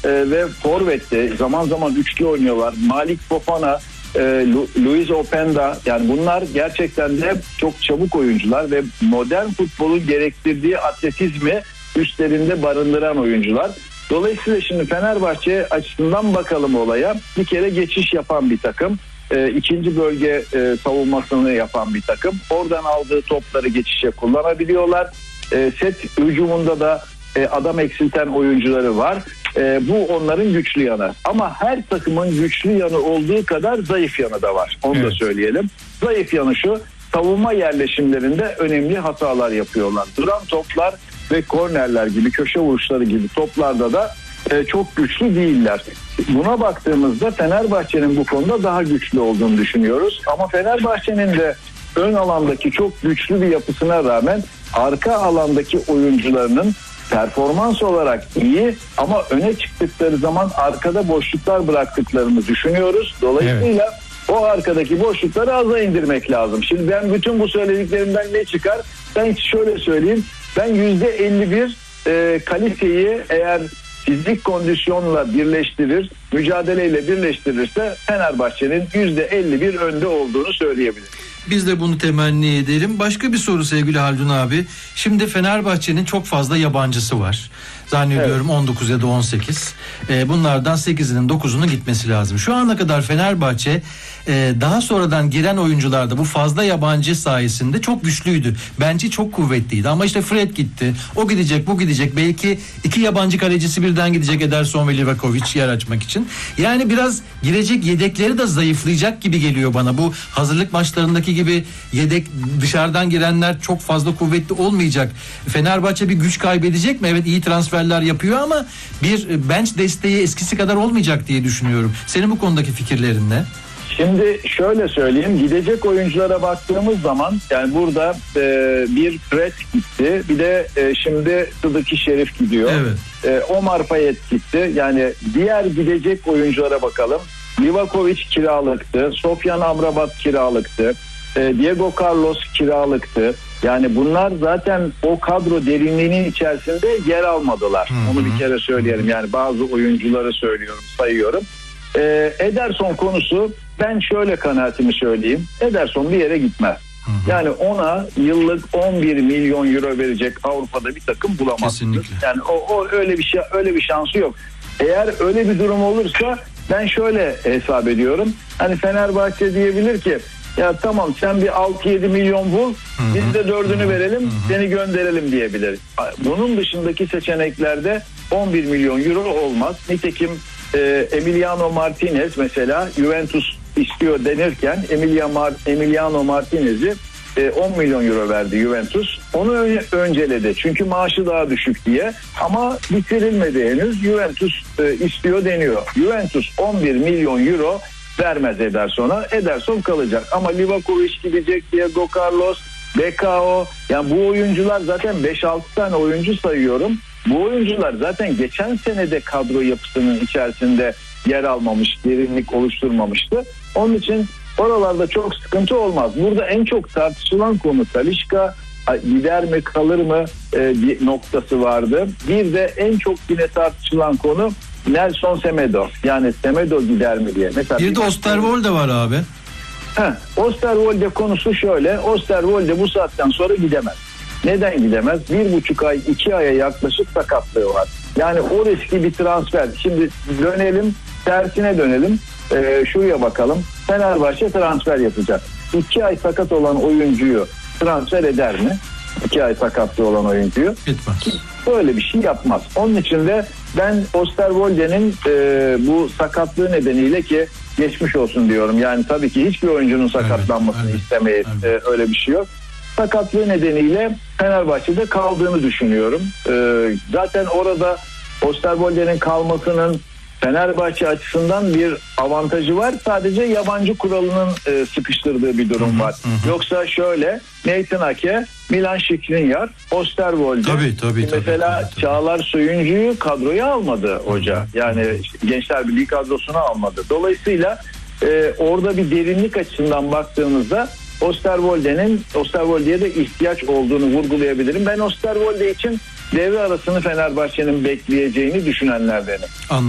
ve forvette zaman zaman üçlü oynuyorlar. Malik Fofana, Luis Openda, yani bunlar gerçekten de çok çabuk oyuncular ve modern futbolun gerektirdiği atletizmi üstlerinde barındıran oyuncular. Dolayısıyla şimdi Fenerbahçe açısından bakalım olaya. Bir kere geçiş yapan bir takım. İkinci bölge savunmasını yapan bir takım. Oradan aldığı topları geçişe kullanabiliyorlar. Set hücumunda da adam eksilten oyuncuları var. Bu onların güçlü yanı. Ama her takımın güçlü yanı olduğu kadar zayıf yanı da var. Onu da söyleyelim. Zayıf yanı şu: savunma yerleşimlerinde önemli hatalar yapıyorlar. Duran toplar ve kornerler gibi, köşe vuruşları gibi toplarda da çok güçlü değiller. Buna baktığımızda Fenerbahçe'nin bu konuda daha güçlü olduğunu düşünüyoruz. Ama Fenerbahçe'nin de ön alandaki çok güçlü bir yapısına rağmen arka alandaki oyuncularının performans olarak iyi ama öne çıktıkları zaman arkada boşluklar bıraktıklarını düşünüyoruz. Dolayısıyla o arkadaki boşlukları aza indirmek lazım. Şimdi ben bütün bu söylediklerimden ne çıkar? Ben şöyle söyleyeyim. Ben %51 kaliteyi eğer fizik kondisyonla birleştirir, mücadeleyle birleştirirse Fenerbahçe'nin %51 önde olduğunu söyleyebilirim. Biz de bunu temenni edelim. Başka bir soru sevgili Haldun abi. Şimdi Fenerbahçe'nin çok fazla yabancısı var. Zannediyorum 19 ya da 18. Bunlardan 8'inin 9'unun gitmesi lazım. Şu ana kadar Fenerbahçe daha sonradan giren oyuncularda bu fazla yabancı sayesinde çok güçlüydü. Bence çok kuvvetliydi. Ama işte Fred gitti. O gidecek, bu gidecek. Belki 2 yabancı kalecisi birden gidecek, Ederson ve Livakovic yer açmak için. Yani biraz girecek yedekleri de zayıflayacak gibi geliyor bana. Bu hazırlık maçlarındaki gibi yedek dışarıdan girenler çok fazla kuvvetli olmayacak. Fenerbahçe bir güç kaybedecek mi? Evet, iyi transferler yapıyor ama bir bench desteği eskisi kadar olmayacak diye düşünüyorum. Senin bu konudaki fikirlerin ne? Şimdi şöyle söyleyeyim, gidecek oyunculara baktığımız zaman yani burada bir Fred gitti, bir de şimdi Sıdıki Şerif gidiyor. Evet. Omar Payet gitti. Yani diğer gidecek oyunculara bakalım. Livakovic kiralıktı, Sofyan Amrabat kiralıktı, Diego Carlos kiralıktı. Yani bunlar zaten o kadro derinliğinin içerisinde yer almadılar. Onu bir kere söyleyelim. Yani bazı oyuncuları söylüyorum, sayıyorum. Ederson konusu, ben şöyle kanaatimi söyleyeyim. Ederson bir yere gitmez. Yani ona yıllık 11 milyon euro verecek Avrupa'da bir takım bulamazsınız. Kesinlikle. Yani o öyle bir şansı yok. Eğer öyle bir durum olursa ben şöyle hesap ediyorum. Hani Fenerbahçe diyebilir ki ya tamam sen bir 6-7 milyon bul, biz de 4'ünü verelim, seni gönderelim diyebilir. Bunun dışındaki seçeneklerde 11 milyon euro olmaz. Nitekim Emiliano Martinez mesela Juventus istiyor denirken Emiliano Martinez'i 10 milyon euro verdi Juventus. Onu önceledi çünkü maaşı daha düşük diye, ama bitirilmedi henüz. Juventus istiyor deniyor. Juventus 11 milyon euro vermez Ederson'a. Ederson kalacak ama Livakovic gidecek, Diego Carlos, Bekao, yani bu oyuncular zaten 5-6 tane oyuncu sayıyorum. Bu oyuncular zaten geçen senede kadro yapısının içerisinde yer almamış, derinlik oluşturmamıştı. Onun için oralarda çok sıkıntı olmaz. Burada en çok tartışılan konu Talisca gider mi kalır mı noktası vardı. Bir de en çok yine tartışılan konu Nelson Semedo. Yani Semedo gider mi diye. Mesela bir de Osterwolde var abi. Osterwolde konusu şöyle. Osterwolde bu saatten sonra gidemez. Neden gidemez? 1,5 ay 2 aya yaklaşık sakatlığı var. Yani o riskli bir transfer. Şimdi dönelim, tersine dönelim. Şuraya bakalım. Fenerbahçe transfer yapacak. 2 ay sakat olan oyuncuyu transfer eder mi? 2 ay sakatlığı olan oyuncuyu. Gitmez. Böyle bir şey yapmaz. Onun için de ben Osterwolde'nin bu sakatlığı nedeniyle, ki geçmiş olsun diyorum. Yani tabii ki hiçbir oyuncunun sakatlanmasını istemeyiz. Öyle bir şey yok. Sakatlığı nedeniyle Fenerbahçe'de kaldığını düşünüyorum. Zaten orada Osterwolde'nin kalmasının Fenerbahçe açısından bir avantajı var. Sadece yabancı kuralının sıkıştırdığı bir durum var. Yoksa şöyle, Nathan Ake, Milan Skriniar, Osterwolde. Tabii, mesela Çağlar Söyüncü'yü kadroya almadı hoca. Yani Gençler Birliği kadrosuna almadı. Dolayısıyla orada bir derinlik açısından baktığımızda Osterwolde'ye de ihtiyaç olduğunu vurgulayabilirim. Ben Osterwolde için devre arasını Fenerbahçe'nin bekleyeceğini düşünenlerdenim.